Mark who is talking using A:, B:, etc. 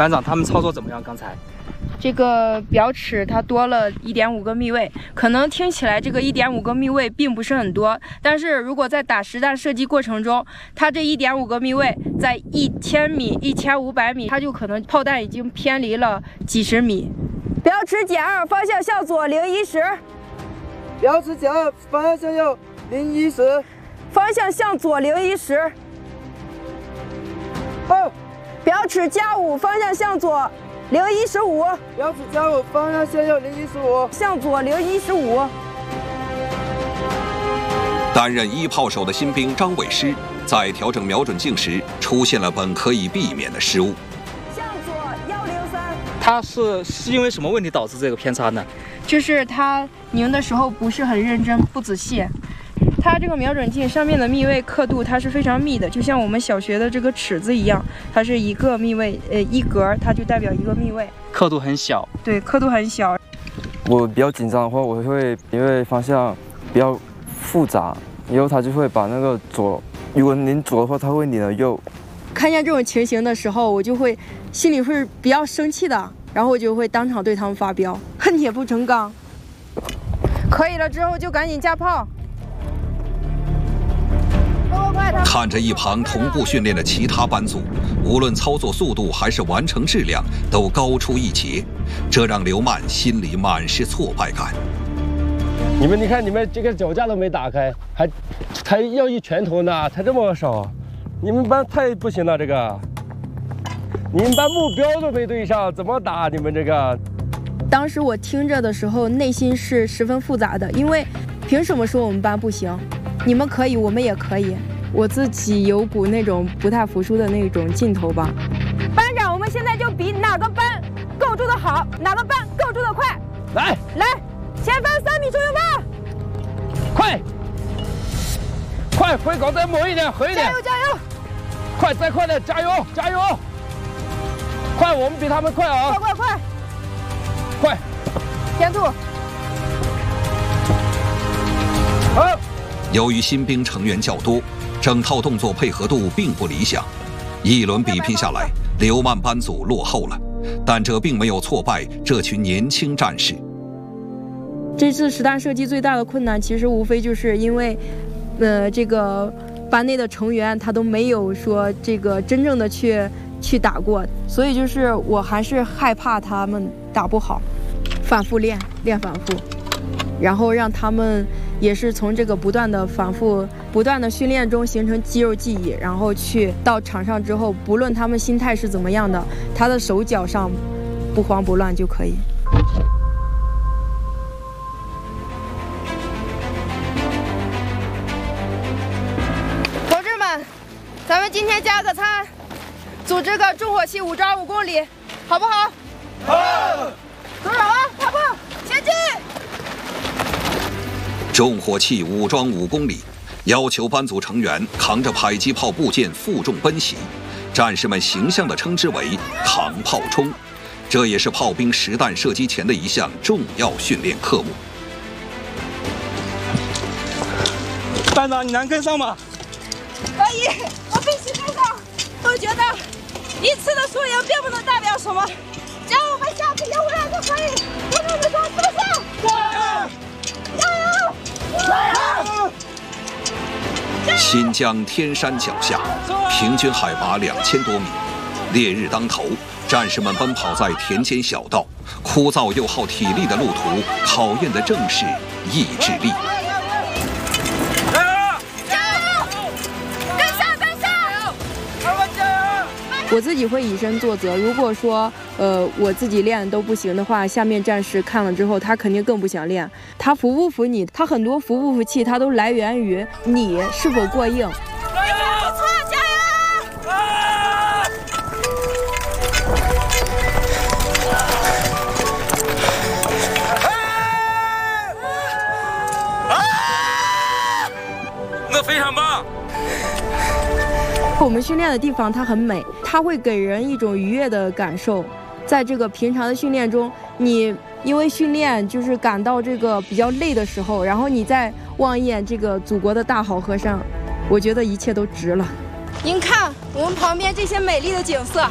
A: 班长他们操作怎么样？刚才
B: 这个表尺它多了1.5个密位，可能听起来这个1.5个密位并不是很多，但是如果在打实弹射击过程中，它这1.5个密位在1000米、1500米，它就可能炮弹已经偏离了几十米。表尺减2，方向向左010。
C: 表尺减2，方向向右010。
B: 方向向左010。
C: 2。
B: 表尺加5，方向向左015。
C: 表尺加5，方向向右015。
B: 向左015。
D: 担任1炮手的新兵张伟师在调整瞄准镜时，出现了本可以避免的失误。
B: 向左103。
A: 他是因为什么问题导致这个偏差呢？
B: 就是他拧的时候不是很认真，不仔细。它这个瞄准镜上面的密位刻度它是非常密的，就像我们小学的这个尺子一样，它是一个密位，一格它就代表一个密位，
A: 刻度很小。
B: 对，刻度很小。
C: 我比较紧张的话，我会因为方向比较复杂，以后他就会把那个左，如果拧左的话，他会拧了右。
B: 看见这种情形的时候，我就会心里会比较生气的，然后我就会当场对他们发飙，恨铁不成钢。可以了之后就赶紧架炮。
D: 看着一旁同步训练的其他班组，无论操作速度还是完成质量都高出一截，这让刘曼心里满是挫败感。
E: 你看，你们这个脚架都没打开，还要一拳头呢，才这么少，你们班太不行了，这个，你们班目标都没对上，怎么打你们这个？
B: 当时我听着的时候，内心是十分复杂的，因为凭什么说我们班不行？你们可以，我们也可以。我自己有股那种不太服输的那种劲头吧。班长，我们现在就比哪个班构筑的好，哪个班构筑的快。
E: 来，
B: 前方3米冲右炮，
E: 快，回岗再猛一点，狠一点，
B: 加油！
E: 快，再快点，加油！快，我们比他们快啊！快！
B: 添速。
E: 好。
D: 由于新兵成员较多，整套动作配合度并不理想。一轮比拼下来，刘曼班组落后了，但这并没有挫败这群年轻战士。
B: 这次实弹射击最大的困难，其实无非就是因为，这个班内的成员他都没有说这个真正的去打过，所以就是我还是害怕他们打不好，反复练反复，然后让他们也是从这个不断的训练中形成肌肉记忆，然后去到场上之后，不论他们心态是怎么样的，他的手脚上不慌不乱就可以。同志们，咱们今天加个餐，组织个重火器武装5公里，好不好？
C: 好。
B: 多少啊？大炮，前进！
D: 重火器武装5公里，要求班组成员扛着迫击炮部件负重奔袭，战士们形象地称之为“扛炮冲”，这也是炮兵实弹射击前的一项重要训练科目。
A: 班长，你能跟上吗？
B: 可以，我必须跟上。我觉得一次的输赢并不能代表什么，只要我们下次赢回来就可以。同志们说是不是？
D: 新疆天山脚下，平均海拔2000多米，烈日当头，战士们奔跑在田间小道，枯燥又耗体力的路途，考验的正是意志力。
B: 我自己会以身作则。如果说我自己练都不行的话，下面战士看了之后，他肯定更不想练。他服不服你？他很多服不服气，他都来源于你是否过硬。不错，加油！
E: 那非常棒。
B: 我们训练的地方它很美，它会给人一种愉悦的感受。在这个平常的训练中，你因为训练就是感到这个比较累的时候，然后你再望一眼这个祖国的大好河山，我觉得一切都值了。您看我们旁边这些美丽的景色。